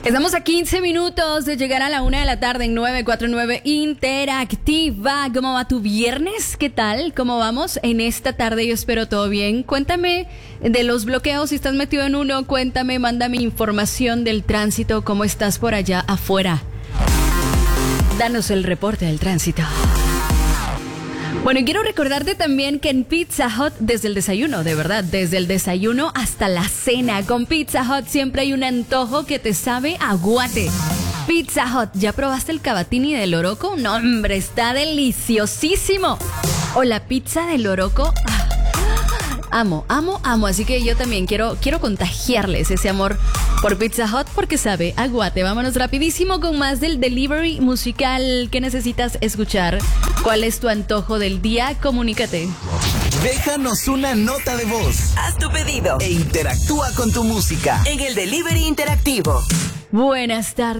Estamos a 15 minutos de llegar a la 1 de la tarde en 949 Interactiva. ¿Cómo va tu viernes? ¿Qué tal? ¿Cómo vamos en esta tarde? Yo espero todo bien. Cuéntame de los bloqueos, si estás metido en uno, cuéntame, mándame información del tránsito, cómo estás por allá afuera. Danos el reporte del tránsito. Bueno, y quiero recordarte también que en Pizza Hut, desde el desayuno, de verdad, desde el desayuno hasta la cena, con Pizza Hut siempre hay un antojo que te sabe a guate. Pizza Hut, ¿ya probaste el cavatini de loroco? No, hombre, está deliciosísimo. O la pizza de loroco. Amo, así que yo también quiero contagiarles ese amor por Pizza Hut porque sabe a guate. Vámonos rapidísimo con más del delivery musical que necesitas escuchar. ¿Cuál es tu antojo del día? Comunícate. Déjanos una nota de voz. Haz tu pedido E interactúa con tu música en el Delivery Interactivo. Buenas tardes.